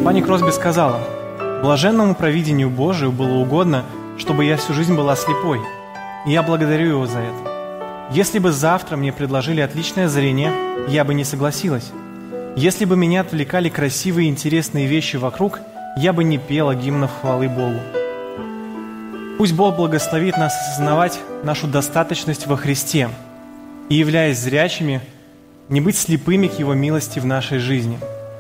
Фанни Кросби сказала: «Блаженному провидению Божию было угодно, чтобы я всю жизнь была слепой, и я благодарю Его за это. Если бы завтра мне предложили отличное зрение, я бы не согласилась. Если бы меня отвлекали красивые и интересные вещи вокруг, я бы не пела гимнов хвалы Богу». Пусть Бог благословит нас осознавать нашу достаточность во Христе и, являясь зрячими, не быть слепыми к Его милости в нашей жизни.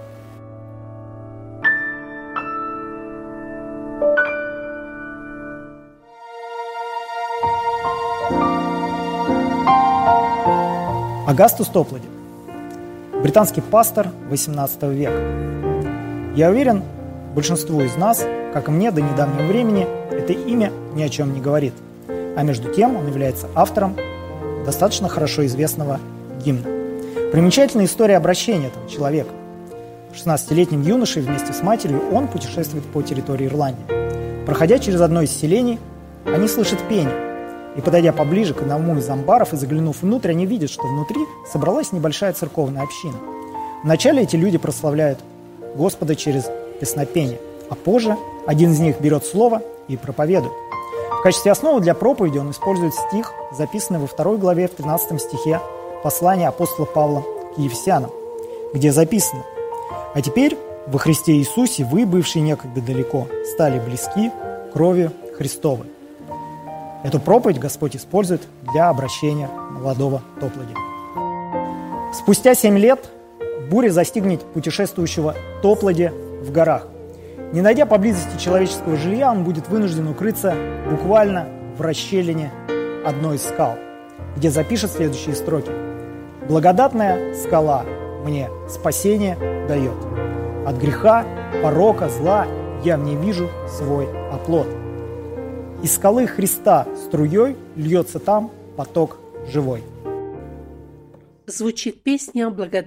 Агастус Топлади, британский пастор XVIII века. Я уверен, большинству из нас, как и мне до недавнего времени, это имя ни о чем не говорит, а между тем он является автором достаточно хорошо известного гимна. Примечательная история обращения этого человека. 16-летним юношей вместе с матерью он путешествует по территории Ирландии. Проходя через одно из селений, они слышат пение. И, подойдя поближе к одному из амбаров и заглянув внутрь, они видят, что внутри собралась небольшая церковная община. Вначале эти люди прославляют Господа через песнопение, а позже один из них берет слово и проповедует. В качестве основы для проповеди он использует стих, записанный во 2 главе в 13 стихе послания апостола Павла к Ефесянам, где записано: «А теперь во Христе Иисусе вы, бывшие некогда далеко, стали близки кровью Христовой». Эту проповедь Господь использует для обращения молодого Топлади. Спустя 7 лет буря застигнет путешествующего Топлади в горах. Не найдя поблизости человеческого жилья, он будет вынужден укрыться буквально в расщелине одной из скал, где запишет следующие строки: «Благодатная скала мне спасение дает. От греха, порока, зла я в ней вижу свой оплот. Из скалы Христа струей льется там поток живой». Звучит песня «Благодатная